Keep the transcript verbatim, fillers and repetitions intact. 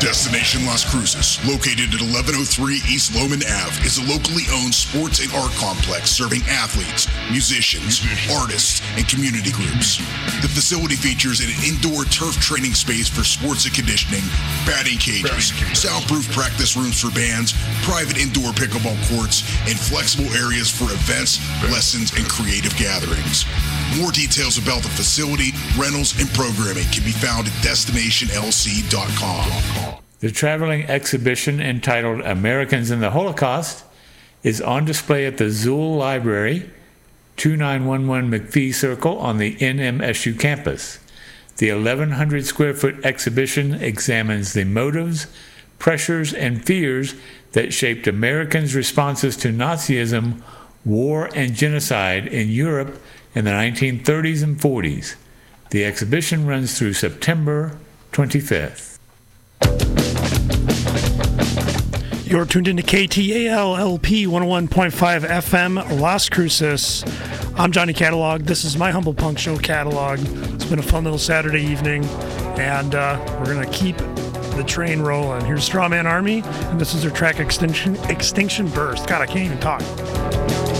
Destination Las Cruces, located at eleven oh three East Loman Avenue, is a locally owned sports and art complex serving athletes, musicians, artists, and community groups. The facility features an indoor turf training space for sports and conditioning, batting cages, soundproof practice rooms for bands, private indoor pickleball courts, and flexible areas for events, lessons, and creative gatherings. More details about the facility, rentals, and programming can be found at destination l c dot com. The traveling exhibition entitled Americans in the Holocaust is on display at the Zool Library, twenty-nine eleven McPhee Circle on the N M S U campus. The eleven hundred square foot exhibition examines the motives, pressures, and fears that shaped Americans' responses to Nazism, war, and genocide in Europe in the nineteen thirties and forties. The exhibition runs through September twenty-fifth. You're tuned into K T A L L P one oh one point five F M, Las Cruces. I'm Johnny Catalog. This is my Humble Punk Show catalog. It's been a fun little Saturday evening, and uh, we're going to keep the train rolling. Here's Strawman Army, and this is their track Extinction, Extinction Burst. God, I can't even talk.